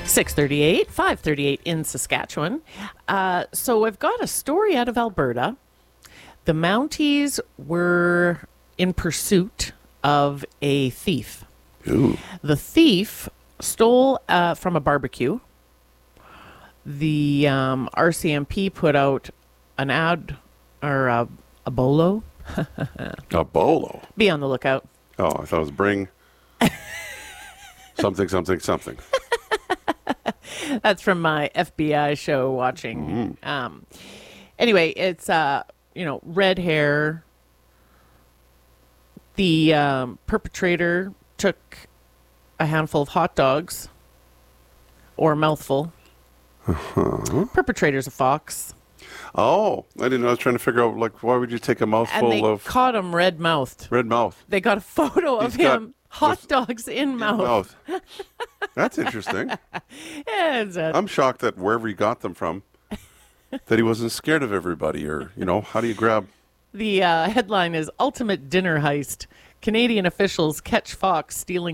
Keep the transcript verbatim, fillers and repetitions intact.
six thirty-eight, five thirty-eight in Saskatchewan. Uh, so I've got a story out of Alberta. The Mounties were in pursuit of a thief. Ooh. The thief stole uh, from a barbecue. The um, R C M P put out an ad or a, a bolo. A bolo? Be on the lookout. Oh, I thought it was bring something, something, something. That's from my F B I show watching. Mm-hmm. Um, anyway, it's, uh, you know, red hair. The um, perpetrator took a handful of hot dogs or a mouthful. Uh-huh. Perpetrator's a fox. Oh, I didn't know. I was trying to figure out, like, why would you take a mouthful and they of... caught him red-mouthed. Red mouth. They got a photo of He's him, hot dogs in mouth. mouth. That's interesting. Yeah, it's a- I'm shocked that wherever he got them from, that he wasn't scared of everybody, or, you know, how do you grab... The uh, headline is Ultimate Dinner Heist. Canadian officials catch fox stealing